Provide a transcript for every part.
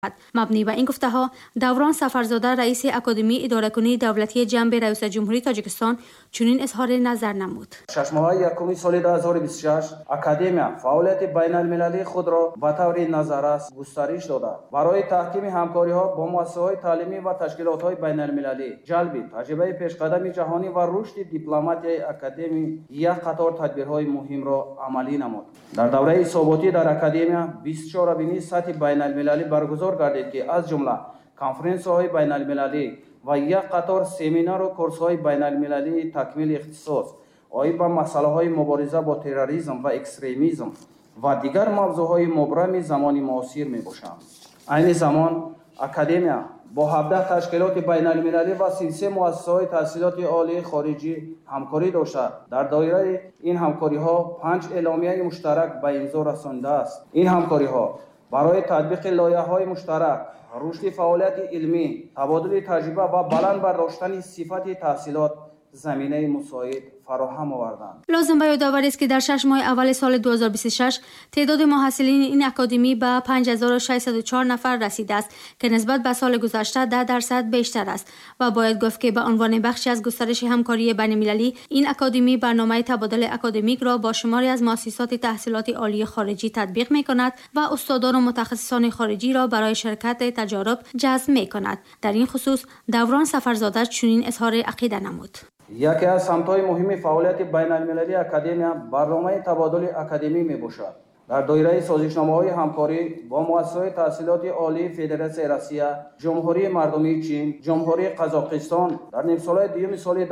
مبنی بر این گفته‌ها دوران سفرزاده رئیس اکادمی اداره‌کنی دولتی جنب رئیس جمهوری تاجیکستان چنین اظهار نظر نمود. 6 ماه یکم سال 2026 اکادمی فعالیت بین‌المللی خود را به طور نظررس گسترش داده برای تحکیم همکاری‌ها با مؤسسه‌های تعلیمی و تشکیلات‌های بین‌المللی، جلب تجربه پیشقدم جهانی و رشد دیپلماتیای اکادمی یک قطار تدبیرهای مهم را عملی نمود. در دوره حساباتی در اکادمی 24 بینی سطح بین‌المللی برگزار گردید که از جمله کنفرانس‌های بین‌المللی و یک قطار سمینار و کورس‌های بین‌المللی تکمیل اختصاص آیب به مسائل مبارزه با تروریسم و اکستریمیسم و دیگر موضوعهای مبرم زمان معاصر میباشند. این زمان اکادمی با 17 تشکیلات بین‌المللی و 33 مؤسسه‌های تحصیلات عالی خارجی همکاری داشته. در دایره این همکاری‌ها 5 اعلامیه مشترک به امضا رسانده است. این همکاری‌ها برای تطبیق لایحه‌های مشترک، رشد فعالیت علمی، تبادل تجربه و بلند برداشتن صفت تحصیلات زمینه مساعد فراهم آوردند. لازم به یاد آوری است که در 6 ماه اول سال 2026 تعداد محصلین این اکادمی به 5604 نفر رسیده است که نسبت به سال گذشته 10% بیشتر است و باید گفت که به عنوان بخشی از گسترش همکاری بین‌المللی این اکادمی برنامه تبادل اکادمیک را با شماری از مؤسسات تحصیلات عالی خارجی تطبیق می‌کند و استادان و متخصصان خارجی را برای شرکت تجارب جذب می‌کند. در این خصوص دوران سفرزاده چنین اظهار عقیده نمود. یکی از سمت‌های مهم فعالیت بین‌المللی اکادمی برنامه تبادل اکادمی میباشد. در دایره سازشنامه‌های همکاری با مؤسسه‌های تحصیلات عالی فدراسیون روسیه، جمهوری مردمی چین، جمهوری قزاقستان در نیم سال دوم سال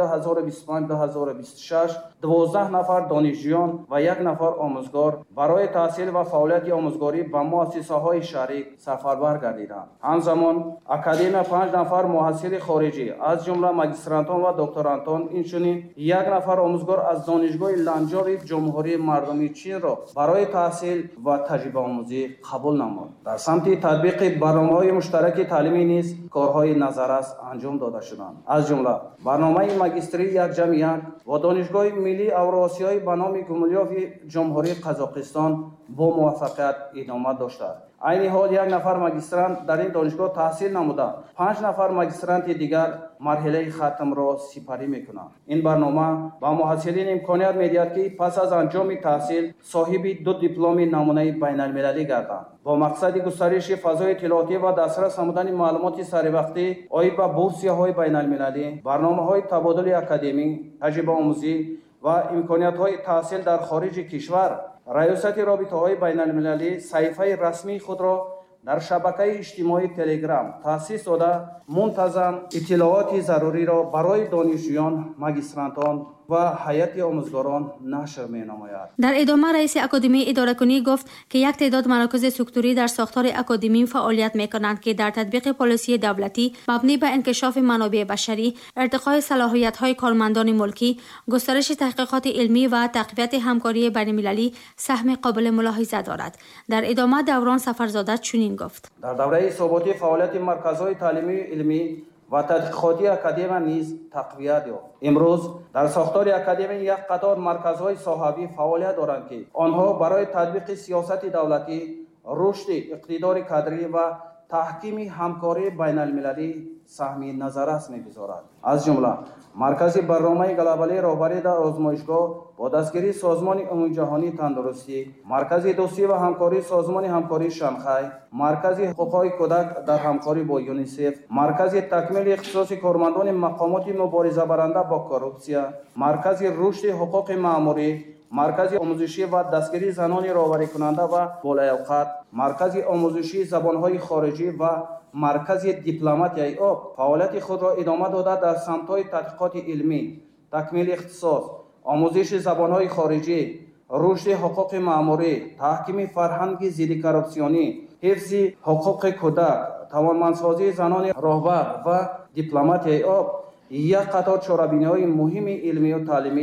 2025-2026 12 نفر دانشجویان و 1 نفر آموزگار برای تحصیل و فعالیت آموزگاری به مؤسسه‌های شریک سفربر گردیدند. همزمان اکادمی 5 نفر محصل خارجی از جمله ماجسترانتان و دکترانتان اینچنین 1 نفر آموزگار از دانشگاه لنجار جمهوری مردمی چین را برای تحصیل و تجربه آموزی قبول نمود. در سمت تطبیق برنامه‌های مشترک تعلیمی نیز کارهای نظررس انجام داده شدند. از جمله برنامه ماجستری یک جمع و دانشگاه ملی اوراسیایی به نام گوملیوف جمهوری قزاقستان با موفقیت ادامه داشته. این حال 1 نفر ماجسترانت در این دانشگاه تحصیل نموده، 5 نفر ماجسترانت دیگر مرحله ختم را سپری میکنند. این برنامه با محصلین امکانیت میدهد که پس از انجام تحصیل صاحب 2 دیپلم نمونه بین‌المللی گردند. با مقصد گسترش فضای اطلاعاتی و دسترس نمودن معلومات سروقتی آیب به بورسیه‌های بین‌المللی، برنامه‌های تبادل اکادمی، تجربه آموزی و امکانیت‌های تحصیل در خارج کشور، ریاست رابطه‌های بین‌المللی صفحه رسمی خود را در شبکه اجتماعی تلگرام تأسیس داده منتظم اطلاعات ضروری را برای دانشجویان، ماجسترانتان و هیئت آموزگاران نشر می‌نماید. در ادامه رئیس اکادمی اداره‌کنی گفت که یک تعداد مراکز سکتوری در ساختار اکادمی فعالیت می‌کنند که در تطبیق پالیسی دولتی مبنی بر انکشاف منابع بشری، ارتقای صلاحیت‌های کارمندان ملکی، گسترش تحقیقات علمی و تقویت همکاری بین‌المللی سهم قابل ملاحظه دارد. در ادامه دوران سفرزاده چنین گفت: در دوره حساباتی فعالیت مرکزهای تعلیمی علمی و تحقیقاتی اکادمی نیز تقویت یافت. امروز در ساختار اکادمی یک قطار مرکزهای صاحبی فعالیت دارند که آنها برای تطبیق سیاست دولتی، رشد اقتدار کادری و تحکیم همکاری بین‌المللی سهم نظررس می‌گذارد. از جمله مرکز برنامه گلوبالی راهبری در آزمایشگاه با دستگیری سازمان عمومی جهانی تندرستی، مرکز دوستی و همکاری سازمان همکاری شانگهای، مرکز حقوق‌های کودک در همکاری با یونیسف، مرکز تکمیل اختصاص کارمندان مقامات مبارزه برنده با کورپسیا، مرکز رشد حقوق ماموری، مرکز آموزشی و دستگیری زنان راهبری کننده و بالایوقت، مرکز آموزشی زبان‌های خارجی و مرکز دیپلماتیای آب فعالیت خود را ادامه داده در سمت‌های تحقیقات علمی، تکمیل اختصاص، آموزش زبان‌های خارجی، رشد حقوق ماموری، تحکیم فرهنگ ضد کورپسیونی، حفظ حقوق کودک، توانمندسازی زنان راهبر و دیپلماتیای آب یک قطار چاره‌بینی‌های مهم علمی و تعلیمی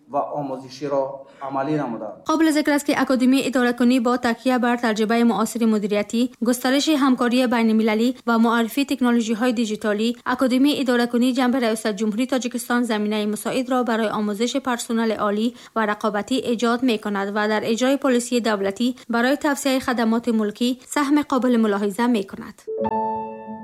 و آموزشی را عملی نمودند. قابل ذکر است که اکادمی اداره کنی با تکیه بر تجربه معاصر مدیریتی، گسترش همکاری بین المللی و معرفی تکنولوژی‌های دیجیتالی، اکادمی اداره کنی جنب ریاست جمهوری تاجیکستان زمینه مساعد را برای آموزش پرسنل عالی و رقابتی ایجاد می‌کند و در اجرای پالیسی دولتی برای توسعه خدمات ملکی سهم قابل ملاحظه می‌کند.